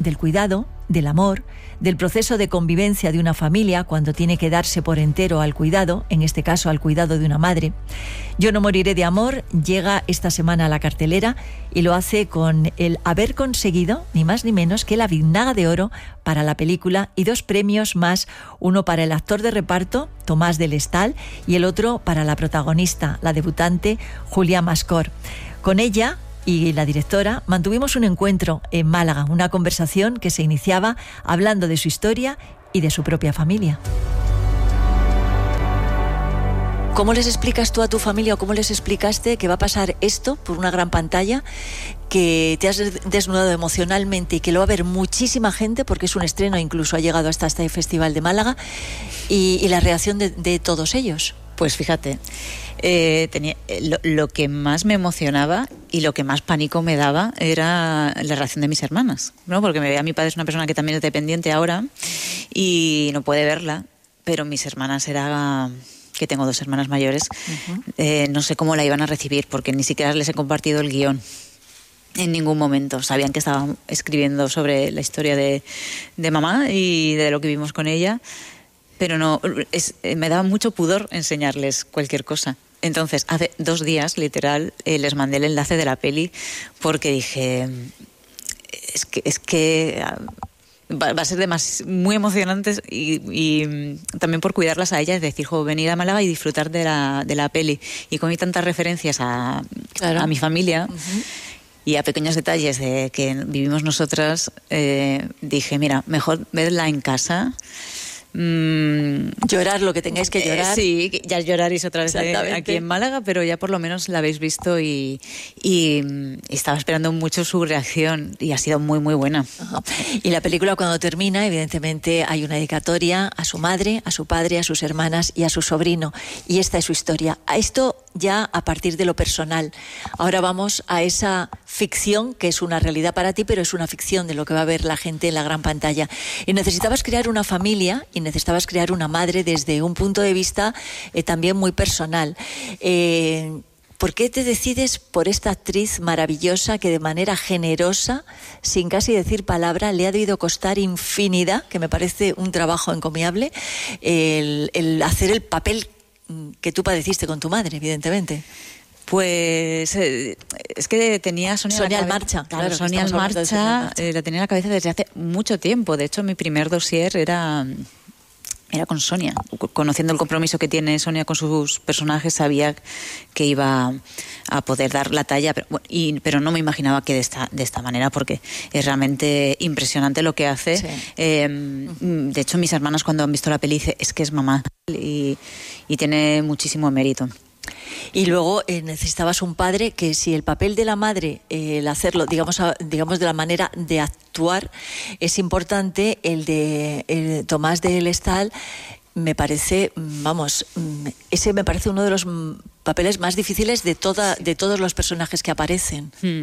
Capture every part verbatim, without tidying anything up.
del cuidado, del amor, del proceso de convivencia de una familia cuando tiene que darse por entero al cuidado, en este caso al cuidado de una madre. Yo no moriré de amor llega esta semana a la cartelera y lo hace con el haber conseguido ni más ni menos que la Biznaga de Oro para la película y dos premios más, uno para el actor de reparto, Tomás del Estal, y el otro para la protagonista, la debutante Julia Mascor. Con ella y la directora mantuvimos un encuentro en Málaga, una conversación que se iniciaba hablando de su historia y de su propia familia. ¿Cómo les explicas tú a tu familia o cómo les explicaste que va a pasar esto por una gran pantalla, que te has desnudado emocionalmente y que lo va a ver muchísima gente porque es un estreno, incluso ha llegado hasta este Festival de Málaga, y, y la reacción de, de todos ellos? Pues fíjate, eh, tenía, lo, lo que más me emocionaba y lo que más pánico me daba era la reacción de mis hermanas, ¿no? Porque me veía, mi padre es una persona que también es dependiente ahora y no puede verla, pero mis hermanas era... que tengo dos hermanas mayores, uh-huh. eh, no sé cómo la iban a recibir porque ni siquiera les he compartido el guión en ningún momento. Sabían que estaba escribiendo sobre la historia de, de mamá y de lo que vivimos con ella, pero no, es, me daba mucho pudor enseñarles cualquier cosa. Entonces, hace dos días, literal, eh, les mandé el enlace de la peli porque dije, es que... Es que Va, va a ser demas, muy emocionante y, y también por cuidarlas a ellas, es decir, jo, venir a Málaga y disfrutar de la, de la peli. Y con tantas referencias a, claro. a mi familia uh-huh. y a pequeños detalles de que vivimos nosotras, eh, dije, mira, mejor verla en casa. Mm, llorar lo que tengáis que llorar. Eh, sí, ya lloraréis otra vez aquí en Málaga, pero ya por lo menos la habéis visto y, y, y estaba esperando mucho su reacción y ha sido muy muy buena. Ajá. Y la película cuando termina, evidentemente hay una dedicatoria a su madre, a su padre, a sus hermanas y a su sobrino, y esta es su historia. A esto ya a partir de lo personal. Ahora vamos a esa ficción que es una realidad para ti, pero es una ficción de lo que va a ver la gente en la gran pantalla. Y necesitabas crear una familia y necesitabas crear una madre desde un punto de vista eh, también muy personal. Eh, ¿Por qué te decides por esta actriz maravillosa que de manera generosa, sin casi decir palabra, le ha debido costar infinidad, que me parece un trabajo encomiable, el, el hacer el papel que tú padeciste con tu madre, evidentemente? Pues eh, es que tenía Sonia, Sonia en en marcha, claro, claro, Sonia en marcha, Sonia en marcha. Eh, la tenía en la cabeza desde hace mucho tiempo. De hecho, mi primer dossier era, era con Sonia. Conociendo el compromiso que tiene Sonia con sus personajes, sabía que iba a poder dar la talla, pero, y, pero no me imaginaba que de esta, de esta manera, porque es realmente impresionante lo que hace. Sí. Eh, uh-huh. De hecho, mis hermanas cuando han visto la peli dicen, es que es mamá y, y tiene muchísimo mérito. Y luego eh, necesitabas un padre que, si el papel de la madre, eh, el hacerlo, digamos, a, digamos de la manera de actuar, es importante, el de el Tomás del Estal, me parece, vamos, ese me parece uno de los papeles más difíciles de toda, de todos los personajes que aparecen. Hmm.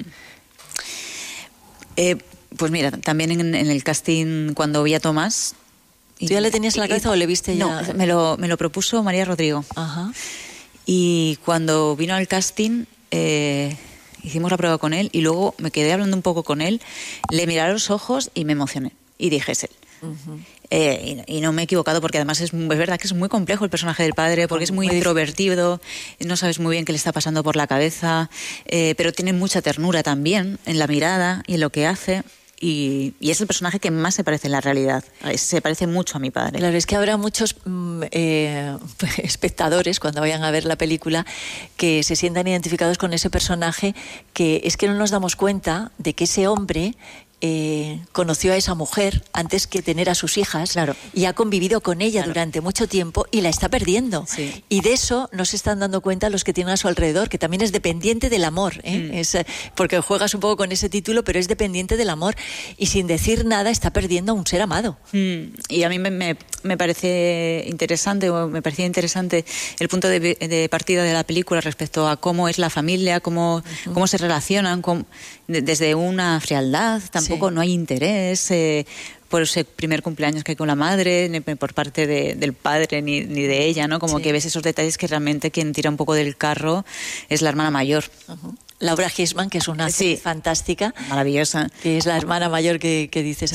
Eh, pues mira, también en, en el casting, cuando vi a Tomás... ¿Tú ya le tenías en la cabeza y, o le viste ya? No, me lo, me lo propuso María Rodrigo. Ajá. Y cuando vino al casting, eh, hicimos la prueba con él y luego me quedé hablando un poco con él, le miré a los ojos y me emocioné. Y dije, es él. Uh-huh. Eh, y, y no me he equivocado, porque además es, es verdad que es muy complejo el personaje del padre, porque es muy, muy introvertido, no sabes muy bien qué le está pasando por la cabeza, eh, pero tiene mucha ternura también en la mirada y en lo que hace. Y, y es el personaje que más se parece en la realidad. Se parece mucho a mi padre. Claro, es que habrá muchos eh, espectadores cuando vayan a ver la película que se sientan identificados con ese personaje, que es que no nos damos cuenta de que ese hombre eh, conoció a esa mujer antes que tener a sus hijas, claro, y ha convivido con ella, claro, durante mucho tiempo y la está perdiendo. Sí. Y de eso no se están dando cuenta los que tienen a su alrededor, que también es dependiente del amor, ¿eh? Mm. Es, porque juegas un poco con ese título, pero es dependiente del amor y sin decir nada está perdiendo a un ser amado. Mm. Y a mí me, me, me parece interesante, o me parecía interesante el punto de, de partida de la película respecto a cómo es la familia, cómo, uh-huh. cómo se relacionan, cómo, de, desde una frialdad, tampoco sí. no hay interés eh, por ese primer cumpleaños que hay con la madre, ni por parte de, del padre ni, ni de ella, ¿no? Como sí. que ves esos detalles que realmente quien tira un poco del carro es la hermana mayor. Uh-huh. Laura Hirschman, que es una actriz sí. fantástica. Maravillosa. Que es la hermana mayor que, que dices